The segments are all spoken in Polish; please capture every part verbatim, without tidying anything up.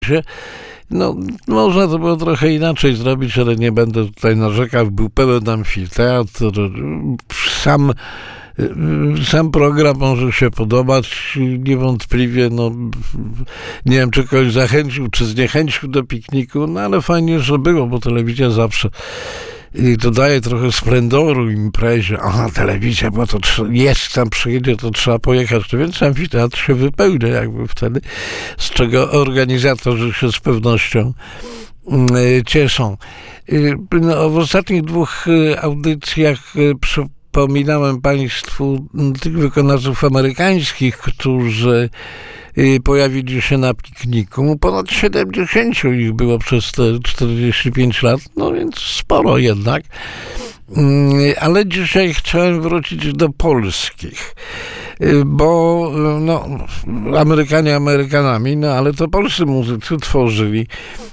się. No, można to było trochę inaczej zrobić, ale nie będę tutaj narzekał. Był pełen amfiteatr. Sam, sam program może się podobać. Niewątpliwie, no, nie wiem, czy kogoś zachęcił, czy zniechęcił do pikniku, no ale fajnie, że było, bo telewizja zawsze dodaje trochę splendoru imprezie. Aha, telewizja, bo to jest tam, przyjedzie, to trzeba pojechać. To więc amfiteatr się wypełnia jakby wtedy, z czego organizatorzy się z pewnością cieszą. No, w ostatnich dwóch audycjach przypominałem Państwu tych wykonawców amerykańskich, którzy pojawili się na pikniku. Ponad siedemdziesięciu ich było przez te czterdzieści pięć lat, no więc sporo jednak. Ale dzisiaj chciałem wrócić do polskich, bo no, Amerykanie Amerykanami, no ale to polscy muzycy tworzyli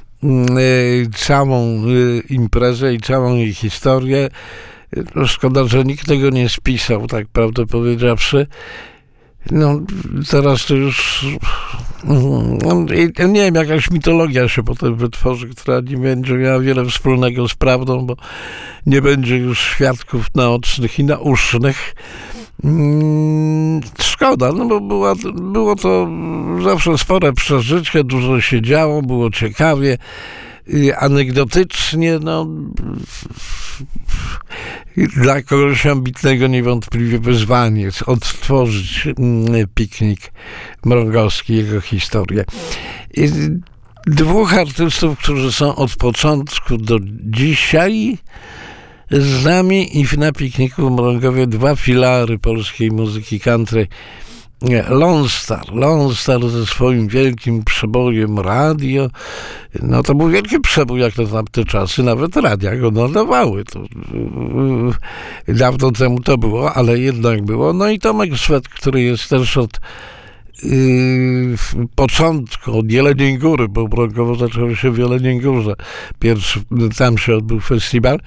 całą imprezę i całą jej historię. No, szkoda, że nikt tego nie spisał, tak prawdę powiedziawszy. No, teraz to już no, nie wiem, jakaś mitologia się potem wytworzy, która nie będzie miała wiele wspólnego z prawdą, bo nie będzie już świadków naocznych i nausznych. Szkoda, no bo była, było to zawsze spore przeżycie, dużo się działo, było ciekawie, anegdotycznie, no dla kogoś ambitnego niewątpliwie wyzwanie jest odtworzyć piknik mrągowski, jego historię. Dwóch artystów, którzy są od początku do dzisiaj z nami i na pikniku w Mrągowie, dwa filary polskiej muzyki country. Lone Star, Lone Star ze swoim wielkim przebojem radio. No to był wielki przebój jak na tamte czasy, nawet radia go nadawały. To, yy, dawno temu to było, ale jednak było. No i Tomek Szwed, który jest też od yy, początku, od Jeleniej Góry, bo Mrągowo zaczęło się w Jeleniej Górze. Pierwszy, tam się odbył festiwal.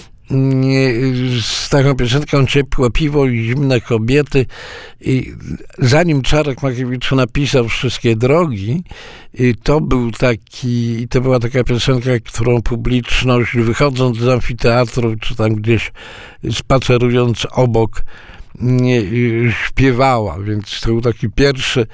Z taką piosenką Ciepłe piwo i zimne kobiety. I zanim Czarek Makiewicz napisał Wszystkie drogi, to był taki, to była taka piosenka, którą publiczność, wychodząc z amfiteatru, czy tam gdzieś spacerując obok, śpiewała, więc to był taki pierwszy,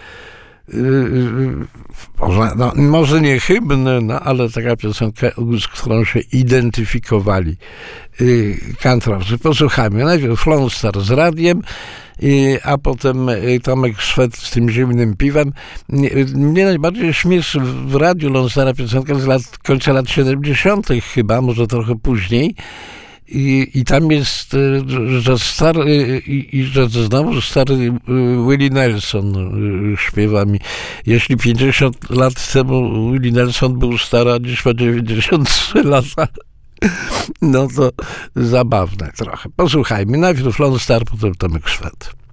może, no, może nie hymny, no, ale taka piosenka, z którą się identyfikowali kantrowcy. Posłuchajmy najpierw Lone Star z radiem, a potem Tomek Szwed z tym zimnym piwem. Mnie najbardziej śmieszy w radiu Lone Stara piosenka z lat, końca lat siedemdziesiątych chyba, może trochę później. I, I tam jest, że stary, i, i że znowu stary Willie Nelson śpiewa mi. Jeśli pięćdziesiąt lat temu Willie Nelson był stary, a dziś ma dziewięćdziesiąt trzy lata, no to zabawne trochę. Posłuchajmy. Najpierw Lone Star, potem Tomek Szwed.